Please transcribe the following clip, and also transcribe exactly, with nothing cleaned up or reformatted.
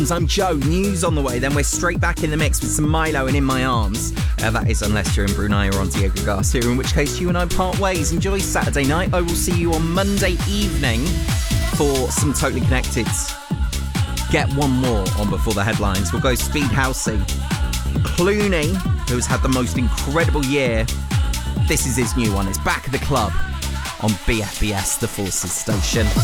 I'm Joe. News on the way, then we're straight back in the mix with some Milo and In My Arms. Uh, that is unless you're in Brunei or on Diego Garcia, in which case you and I part ways. Enjoy Saturday night. I will see you on Monday evening for some Totally Connected. Get one more on before the headlines. We'll go Speed Housey. Clooney, who's had the most incredible year. This is his new one. It's Back at the Club on B F B S, the Forces station.